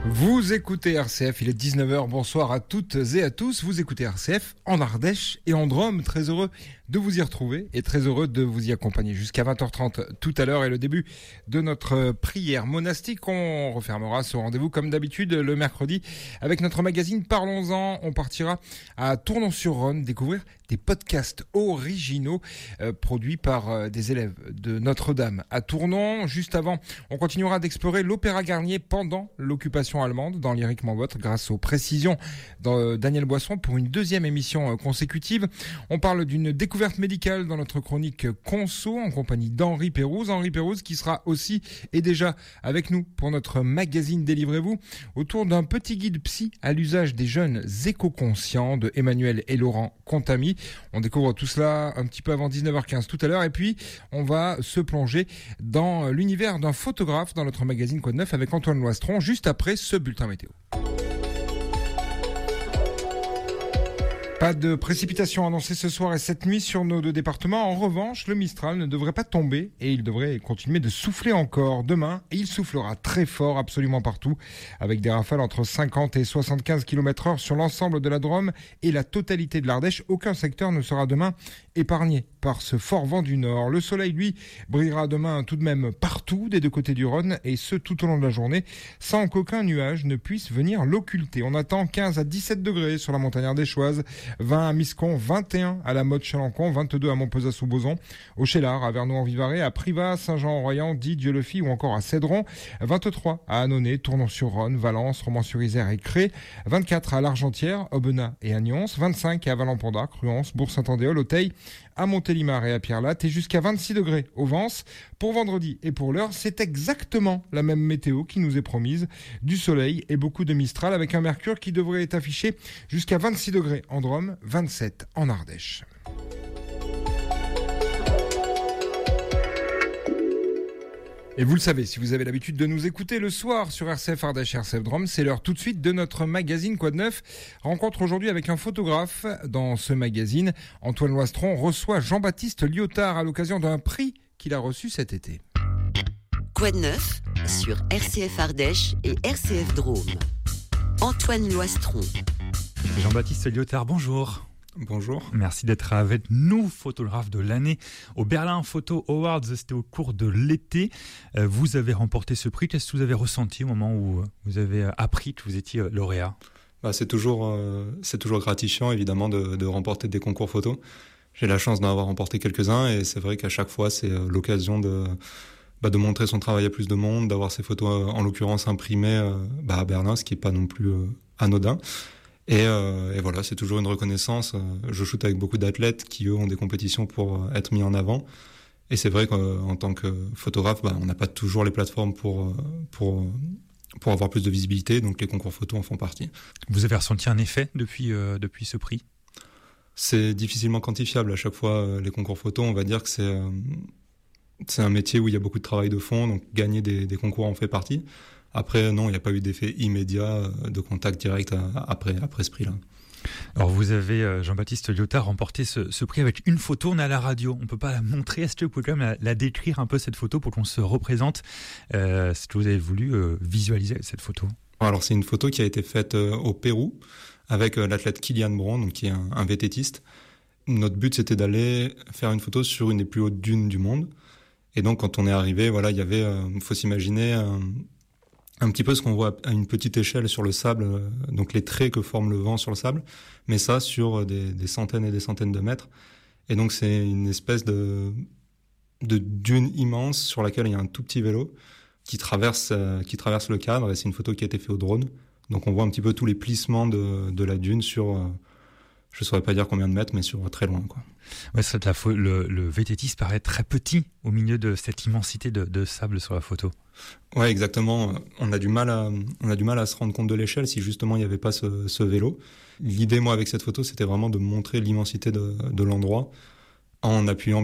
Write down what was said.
Vous écoutez RCF, il est 19h, bonsoir à toutes et à tous. Vous écoutez RCF en Ardèche et en Drôme. Très heureux de vous y retrouver et très heureux de vous y accompagner jusqu'à 20h30 tout à l'heure et le début de notre prière monastique. On refermera ce rendez-vous comme d'habitude le mercredi avec notre magazine Parlons-en. On partira à Tournon-sur-Rhône découvrir des podcasts originaux produits par des élèves de Notre-Dame à Tournon. Juste avant, on continuera d'explorer l'Opéra Garnier pendant l'occupation allemande dans Lyriquement Votre grâce aux précisions de Daniel Boisson pour une deuxième émission consécutive. On parle d'une découverte médicale dans notre chronique Conso en compagnie d'Henri Pérouse. Henri Pérouse qui sera aussi et déjà avec nous pour notre magazine Délivrez-vous autour d'un petit guide psy à l'usage des jeunes éco-conscients de Emmanuel et Laurent Contami. On découvre tout cela un petit peu avant 19h15 tout à l'heure et puis on va se plonger dans l'univers d'un photographe dans notre magazine Quoi de Neuf avec Antoine Loistron juste après ce bulletin météo. Pas de précipitations annoncées ce soir et cette nuit sur nos deux départements. En revanche, le Mistral ne devrait pas tomber et il devrait continuer de souffler encore demain. Et il soufflera très fort absolument partout avec des rafales entre 50 et 75 km/h sur l'ensemble de la Drôme et la totalité de l'Ardèche. Aucun secteur ne sera demain épargné par ce fort vent du nord. Le soleil, lui, brillera demain tout de même partout des deux côtés du Rhône et ce tout au long de la journée sans qu'aucun nuage ne puisse venir l'occulter. On attend 15 à 17 degrés sur la montagne ardéchoise, 20 à Miscon, 21 à la Motte-Chalancon, 22 à Montpezat-sous-Bozon, au Chélar, à Vernoux-en-Vivarais, à Privas, Saint-Jean-en-Royans, Die, Dieulefit ou encore à Cédron, 23 à Annonay, Tournon-sur-Rhône, Valence, Romans-sur-Isère et Cré, 24 à l'Argentière, Aubenas et à Nyons, 25 à Valence-Pondac, Ruance, Bourg-Saint-Andéol, Auteuil, à Montélimar et à Pierrelatte et jusqu'à 26 degrés au Vence. Pour vendredi et pour l'heure, c'est exactement la même météo qui nous est promise. Du soleil et beaucoup de Mistral avec un mercure qui devrait être affiché jusqu'à 26 degrés en Drôme, 27 en Ardèche. Et vous le savez, si vous avez l'habitude de nous écouter le soir sur RCF Ardèche, RCF Drôme, c'est l'heure tout de suite de notre magazine Quoi de Neuf. Rencontre aujourd'hui avec un photographe. Dans ce magazine, Antoine Loistron reçoit Jean-Baptiste Lyotard à l'occasion d'un prix qu'il a reçu cet été. Quoi de Neuf sur RCF Ardèche et RCF Drôme. Antoine Loistron. Jean-Baptiste Lyotard, bonjour. Bonjour. Merci d'être avec nous, photographe de l'année au Berlin Photo Awards. C'était au cours de l'été. Vous avez remporté ce prix. Qu'est-ce que vous avez ressenti au moment où vous avez appris que vous étiez lauréat ? C'est toujours gratifiant, évidemment, de remporter des concours photos. J'ai la chance d'en avoir remporté quelques-uns et c'est vrai qu'à chaque fois, c'est l'occasion de montrer son travail à plus de monde, d'avoir ses photos, en l'occurrence, imprimées à Berlin, ce qui n'est pas non plus anodin. Et voilà, c'est toujours une reconnaissance. Je shoote avec beaucoup d'athlètes qui, eux, ont des compétitions pour être mis en avant. Et c'est vrai qu'en tant que photographe, on n'a pas toujours les plateformes pour avoir plus de visibilité. Donc les concours photos en font partie. Vous avez ressenti un effet depuis ce prix ? C'est difficilement quantifiable. À chaque fois, les concours photos, on va dire que c'est un métier où il y a beaucoup de travail de fond. Donc gagner des concours en fait partie. Après, non, il n'y a pas eu d'effet immédiat de contact direct après ce prix-là. Alors, vous avez, Jean-Baptiste Lyotard, remporté ce prix avec une photo. On est à la radio, on ne peut pas la montrer. Est-ce que vous pouvez quand même la décrire un peu, cette photo, pour qu'on se représente ce que vous avez voulu visualiser avec cette photo ? Alors, c'est une photo qui a été faite au Pérou avec l'athlète Kylian Brown, donc qui est un VTTiste. Notre but, c'était d'aller faire une photo sur une des plus hautes dunes du monde. Et donc, quand on est arrivé, voilà, il y avait, faut s'imaginer un petit peu ce qu'on voit à une petite échelle sur le sable, donc les traits que forme le vent sur le sable, mais ça sur des centaines et des centaines de mètres. Et donc c'est une espèce de dune immense sur laquelle il y a un tout petit vélo qui traverse le cadre, et c'est une photo qui a été faite au drone. Donc on voit un petit peu tous les plissements de la dune sur, je saurais pas dire combien de mètres, mais sur très loin, quoi. Ouais, le VTT paraît très petit au milieu de cette immensité de sable sur la photo. Ouais, exactement. On a du mal à se rendre compte de l'échelle si justement il n'y avait pas ce vélo. L'idée, moi, avec cette photo, c'était vraiment de montrer l'immensité de l'endroit en appuyant